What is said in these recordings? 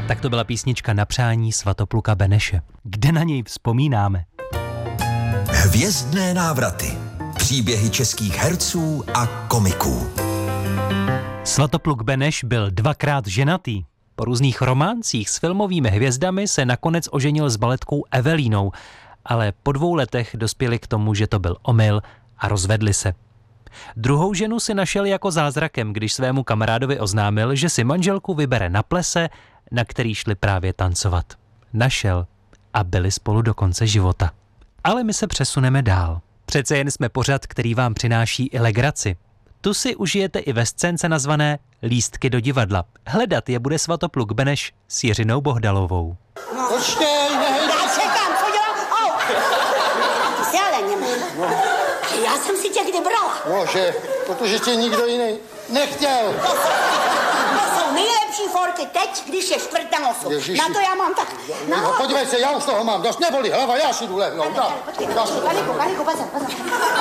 Tak to byla písnička Na přání Svatopluka Beneše. Kde na něj vzpomínáme? Hvězdné návraty. Příběhy českých herců a komiků. Svatopluk Beneš byl 2krát ženatý. Po různých románcích s filmovými hvězdami se nakonec oženil s baletkou Evelínou, ale po 2 letech dospěli k tomu, že to byl omyl a rozvedli se. Druhou ženu si našel jako zázrakem, když svému kamarádovi oznámil, že si manželku vybere na plese, na který šli právě tancovat. Našel a byli spolu do konce života. Ale my se přesuneme dál. Přece jen jsme pořad, který vám přináší i legraci. Tu si užijete i ve scénce nazvané Lístky do divadla. Hledat je bude Svatopluk Beneš s Jiřinou Bohdalovou. No, počkej, já čekám, co dělám? Au! Ty jsi ale nemám. No. Já jsem si tě kdy brala. No, protože tě nikdo jiný nechtěl. To jsou nejlepší forky teď, když je 4 na 8. Ježiši. Na to já mám tak. No, podívej se, já už toho mám dost, neboli hlava, já si jdu lehnout. Kaliku, pozor.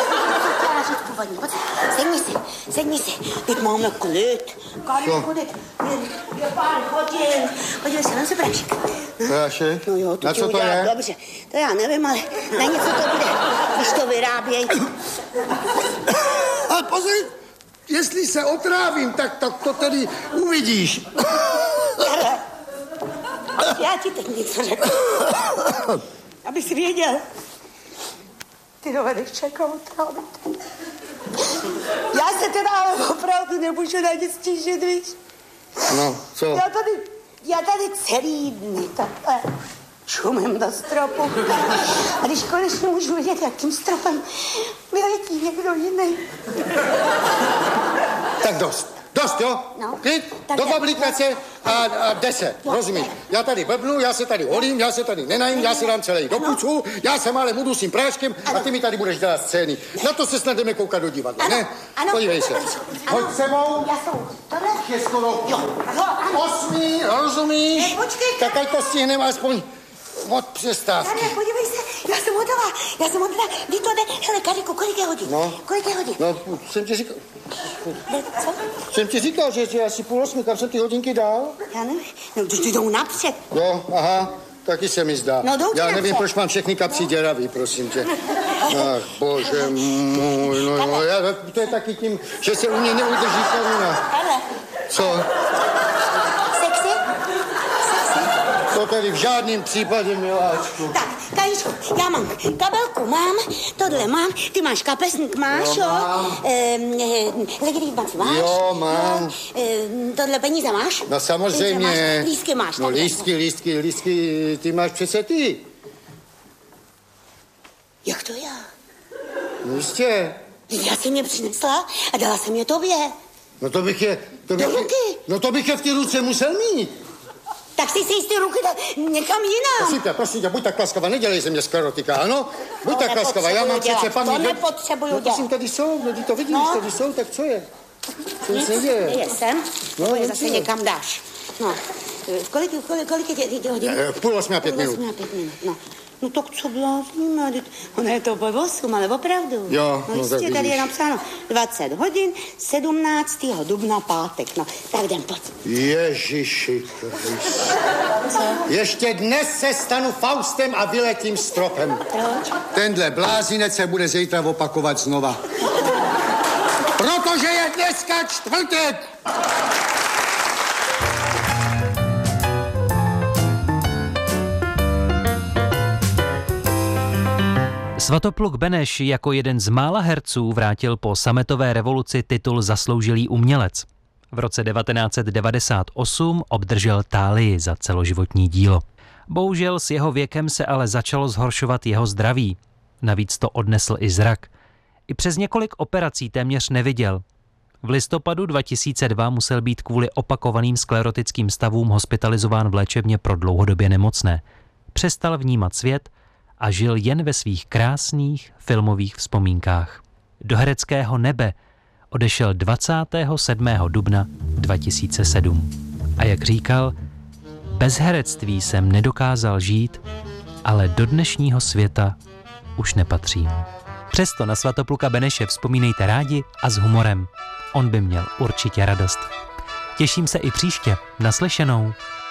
Sedni si. Teď máme klid. Kaliku, je pár hodin. Podívej se, na se prášek. Prášek? No jo, na co to je? Dobře, to já nevím, ale na něco to bude, když to vyráběj. Ale pozor, jestli se otrávím, tak to tedy uvidíš. Já ti teď něco řeknu. Abych si věděl. Ty dovedeš čekat otrávit. Já se teda ale opravdu nemůžu na nic stížit, víš? No, co? Já tady celý dny takhle čumím do stropu. A když konečně můžu vidět, jak tím stropem vyletí někdo jiný. Tak dost, jo? No. Klid, Tak do je. publikace a 10, rozumíš? Já tady blbnu, já se tady holím, já se tady nenajím, já si dám celý do pucu, já se málem budu s tím práškem a ty mi tady budeš dělat scény. Na to se snad jdeme koukat do divadla, ne? Ano. Podívej se. Hoď sebou. Já jsem. Tohle? Je skoro Ano. 8, rozumíš? Ne, počkej. Tak ať to stihneme aspoň od přestávky. Ane, podívej se, já jsem hotová. Kdy to jde? Hele, Kariku, kolik je hodin? No. Kolik je hodin? No, jsem ti říkal... Co? Jsem ti říkal, že je asi 7:30, kam jsem ty hodinky dal? Já nevím. No, ty jdou napřed. Jo, aha, taky se mi zdá. No, jdou ti já nevím, napřed. proč mám všechny kapsy děravý, prosím tě. Ach, bože můj, no, to je taky tím, že se u mě neudrží koruna. Hele, Co? sexy? To tady v žádném případě, miláčku. Tak, Kajíčku, já mám kabelku, mám, tohle mám, ty máš kapesník, máš, Jo, jo? mám. Legitimaci máš? Jo, mám. Jo, tohle peníze máš? No samozřejmě. Peníze máš, lístky máš. No takhle. lístky, ty máš přece ty. Jak to já? No jistě. Já jsem je přinesla a dala jsem je tobě. No to bych je... To bych je v té ruce musel mít. Tak si ty ruky někam jinam. Prosím tě, buď tak laskavá, nedělej ze mě sklerotika, ano? Buď tak laskavá, já mám přece paměť. To nepotřebuju dělat. Prosím, tady jsou, no ty to vidíš, No. tady jsou, tak co je? Co Nic, se děje? je sem, No, to je nic zase je. někam dáš. No, kolik je tě hodin? 7:30 a 5 minut. 8 a 5 minut, no. No tak co blázníme, ono je to po 8, ale opravdu. Jo, no no jistě, tak tady je vidíš. napsáno 20 hodin, 17. dubna pátek, no. Tak jdem, pojď. Ježiši Kriste. Ještě dnes se stanu Faustem a vyletím stropem. Proč? Tenhle blázinec se bude zítra opakovat znova. Protože je dneska čtvrtek. Svatopluk Beneš jako jeden z mála herců vrátil po sametové revoluci titul Zasloužilý umělec. V roce 1998 obdržel Thálii za celoživotní dílo. Bohužel s jeho věkem se ale začalo zhoršovat jeho zdraví. Navíc to odnesl i zrak. I přes několik operací téměř neviděl. V listopadu 2002 musel být kvůli opakovaným sklerotickým stavům hospitalizován v léčebně pro dlouhodobě nemocné. Přestal vnímat svět a žil jen ve svých krásných filmových vzpomínkách. Do hereckého nebe odešel 27. dubna 2007. A jak říkal, bez herectví jsem nedokázal žít, ale do dnešního světa už nepatřím. Přesto na Svatopluka Beneše vzpomínejte rádi a s humorem. On by měl určitě radost. Těším se i příště. Naslyšenou.